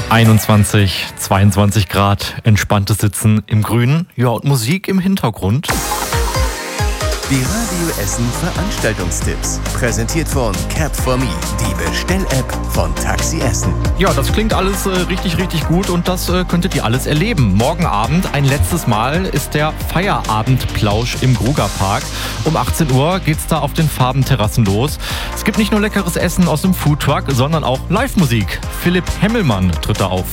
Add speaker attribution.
Speaker 1: 21, 22 Grad, entspanntes Sitzen im Grünen, ja, und Musik im Hintergrund.
Speaker 2: Die Radio Essen Veranstaltungstipps. Präsentiert von Cap4Me, die Bestell-App von Taxi Essen.
Speaker 1: Ja, das klingt alles richtig gut und das könntet ihr alles erleben. Morgen Abend, ein letztes Mal, ist der Feierabendplausch im Grugerpark. Um 18 Uhr geht's da auf den Farbenterrassen los. Es gibt nicht nur leckeres Essen aus dem Foodtruck, sondern auch Live-Musik. Philipp Hemmelmann tritt da auf.